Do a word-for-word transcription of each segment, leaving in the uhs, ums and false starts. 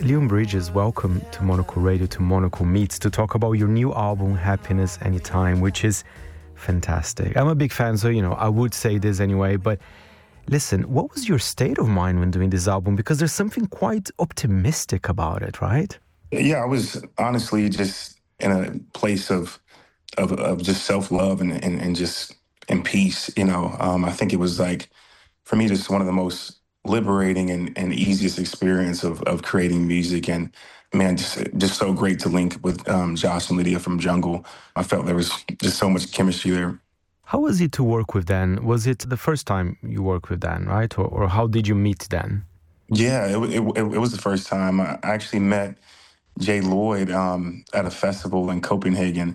Leon Bridges, welcome to Monocle Radio, to Monocle Meets, to talk about your new album, Happiness Anytime, which is fantastic. I'm a big fan, so, you know, I would say this anyway, but listen, what was your state of mind when doing this album? Because there's something quite optimistic about it, right? Yeah, I was honestly just in a place of of, of just self-love and, and, and just in peace, you know. Um, I think it was like, for me, just one of the most liberating and, and easiest experience of, of creating music. And man, just just so great to link with um, Josh and Lydia from Jungle. I felt there was just so much chemistry there. How was it to work with Dan? Was it the first time you worked with Dan, right? Or, or how did you meet Dan? Yeah, it, it, it was the first time. I actually met Jay Lloyd um, at a festival in Copenhagen.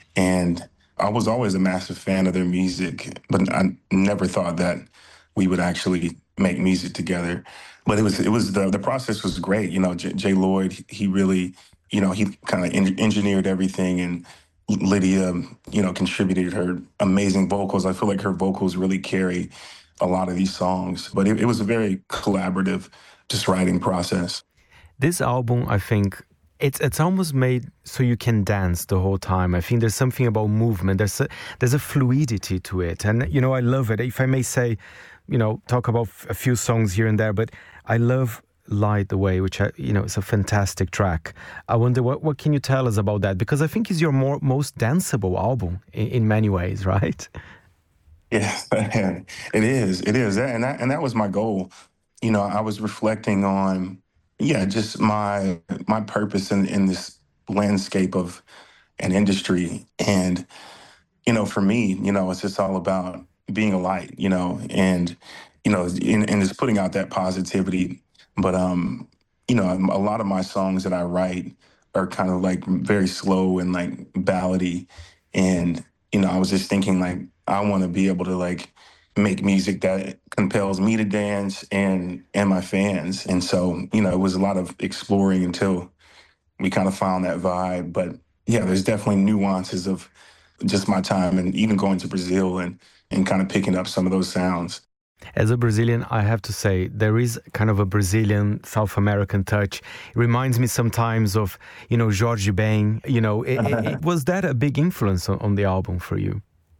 And I was always a massive fan of their music, but I never thought that we would actually make music together. But it was it was the the process was great. You know, J- Jay Lloyd, he really, you know, he kind of en- engineered everything, and Lydia, you know, contributed her amazing vocals. I feel like her vocals really carry a lot of these songs. But it, it was a very collaborative, just writing process. This album, I think, It's it's almost made so you can dance the whole time. I think there's something about movement. There's a, there's a fluidity to it. And, you know, I love it. If I may say, you know, talk about a few songs here and there, but I love Light the Way, which, I, you know, is a fantastic track. I wonder, what, what can you tell us about that? Because I think it's your more most danceable album in, in many ways, right? Yeah, it is. It is. And that, and that was my goal. You know, I was reflecting on, yeah, just my my purpose in, in this landscape of an industry. And, you know, for me, you know, it's just all about being a light, you know, and, you know, and, and just putting out that positivity. But, um, you know, a lot of my songs that I write are kind of like very slow and like ballady. And, you know, I was just thinking like, I want to be able to like make music that compels me to dance and and my fans. And so, you know, it was a lot of exploring until we kind of found that vibe. But yeah, there's definitely nuances of just my time and even going to Brazil and and kind of picking up some of those sounds. As a Brazilian, I have to say, there is kind of a Brazilian, South American touch. It reminds me sometimes of, you know, Jorge Ben. You know, it, it, it, was that a big influence on, on the album for you?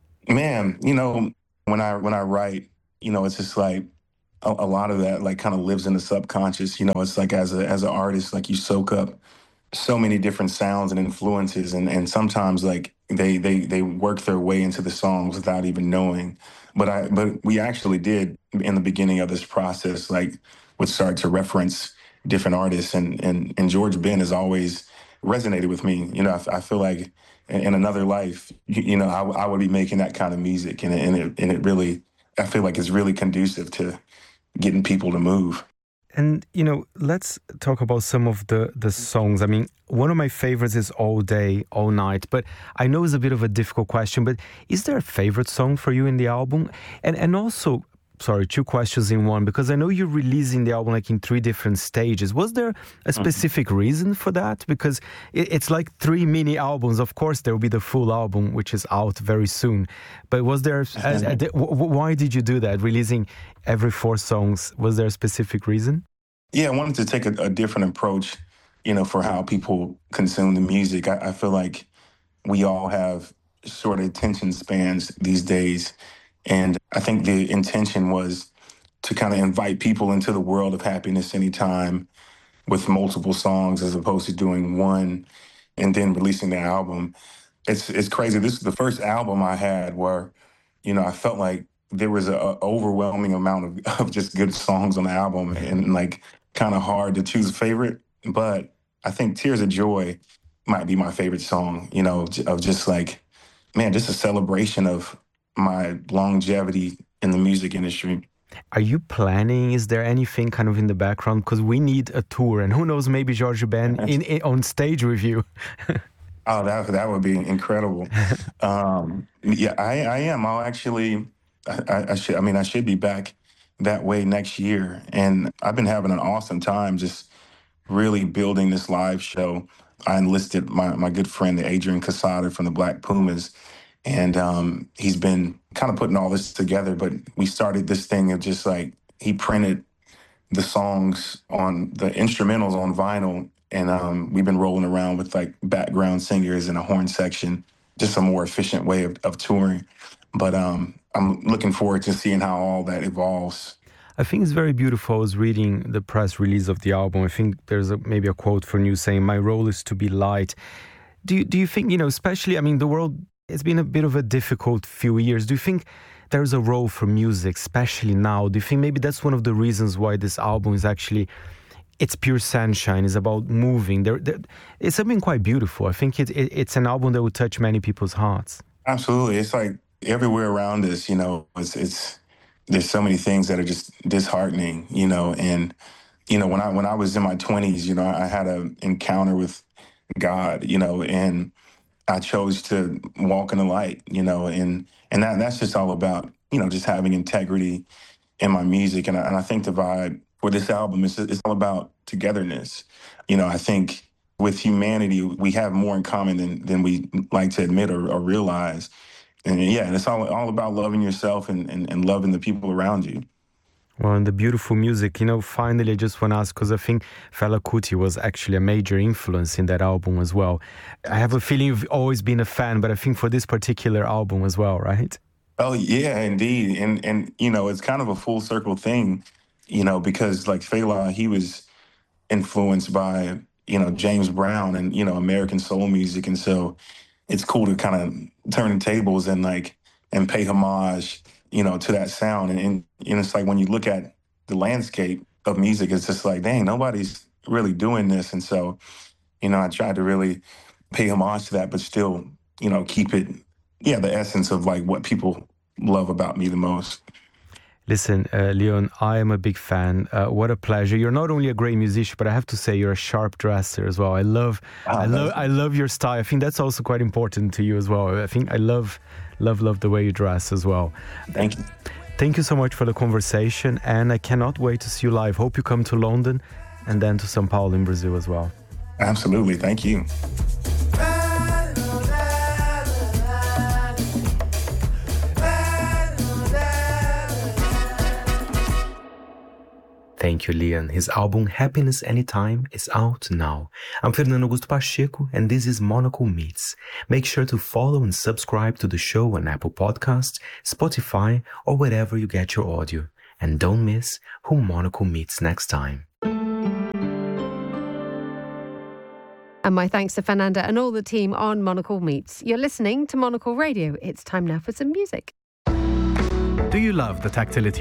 Man, you know, When I when I write, you know, it's just like a, a lot of that like kind of lives in the subconscious. You know, it's like as a as an artist, like you soak up so many different sounds and influences, and and sometimes like they they they work their way into the songs without even knowing. But I but we actually did in the beginning of this process, like would start to reference different artists, and and and George Ben has always resonated with me. You know, I, I feel like in another life, you, you know, I, I would be making that kind of music, and it, and it and it really, I feel like it's really conducive to getting people to move. And, you know, let's talk about some of the, the songs. I mean, one of my favorites is All Day, All Night, but I know it's a bit of a difficult question, but is there a favorite song for you in the album? And and also, sorry, two questions in one, because I know you're releasing the album like in three different stages. Was there a specific mm-hmm. reason for that? Because it, it's like three mini albums. Of course, there will be the full album, which is out very soon. But was there, a, a, a, why did you do that, releasing every four songs? Was there a specific reason? Yeah, I wanted to take a, a different approach, you know, for how people consume the music. I, I feel like we all have short attention spans these days. And I think the intention was to kind of invite people into the world of Happiness Anytime with multiple songs, as opposed to doing one and then releasing the album. It's it's crazy. This is the first album I had where, you know, I felt like there was an overwhelming amount of, of just good songs on the album, and like kind of hard to choose a favorite. But I think Tears of Joy might be my favorite song, you know, of just like, man, just a celebration of my longevity in the music industry. Are you planning? Is there anything kind of in the background? Because we need a tour, and who knows, maybe Jorge Ben in, in on stage with you. Oh, that that would be incredible. um, yeah, I, I am. I'll actually, I, I should. I mean, I should be back that way next year, and I've been having an awesome time just really building this live show. I enlisted my my good friend Adrian Casada from the Black Pumas. And um, he's been kind of putting all this together, but we started this thing of just like, he printed the songs on the instrumentals on vinyl, and um, we've been rolling around with like background singers and a horn section, just a more efficient way of, of touring. But um, I'm looking forward to seeing how all that evolves. I think it's very beautiful. I was reading the press release of the album. I think there's a, maybe a quote from you saying, "My role is to be light." Do you, do you think, you know, especially, I mean, the world, it's been a bit of a difficult few years. Do you think there's a role for music, especially now? Do you think maybe that's one of the reasons why this album is actually, it's pure sunshine, it's about moving. There, there, it's something quite beautiful. I think it, it, it's an album that would touch many people's hearts. Absolutely. It's like everywhere around us, you know, it's, it's, there's so many things that are just disheartening, you know, and, you know, when I, when I was in my twenties, you know, I had an encounter with God, you know, and I chose to walk in the light, you know, and, and that, that's just all about, you know, just having integrity in my music. And I, and I think the vibe for this album is it's all about togetherness. You know, I think with humanity, we have more in common than, than we like to admit or, or realize. And yeah, and it's all, all about loving yourself and, and, and loving the people around you. Well, and the beautiful music, you know, finally, I just want to ask, because I think Fela Kuti was actually a major influence in that album as well. I have a feeling you've always been a fan, but I think for this particular album as well, right? Oh, yeah, indeed. And, and you know, it's kind of a full circle thing, you know, because like Fela, he was influenced by, you know, James Brown and, you know, American soul music. And so it's cool to kind of turn the tables and like, and pay homage, you know, to that sound. And, and, and it's like when you look at the landscape of music, it's just like, dang, nobody's really doing this. And so, you know, I tried to really pay homage to that, but still, you know, keep it, yeah, the essence of like what people love about me the most. Listen, uh, Leon, I am a big fan. Uh, what a pleasure. You're not only a great musician, but I have to say you're a sharp dresser as well. I love, oh, I love, I love your style. I think that's also quite important to you as well. I think I love, love, love the way you dress as well. Thank you. Thank you so much for the conversation, and I cannot wait to see you live. Hope you come to London and then to São Paulo in Brazil as well. Absolutely. Thank you. Thank you, Leon. His album Happiness Anytime is out now. I'm Fernando Augusto Pacheco, and this is Monocle Meets. Make sure to follow and subscribe to the show on Apple Podcasts, Spotify, or wherever you get your audio. And don't miss who Monocle meets next time. And my thanks to Fernanda and all the team on Monocle Meets. You're listening to Monocle Radio. It's time now for some music. Do you love the tactility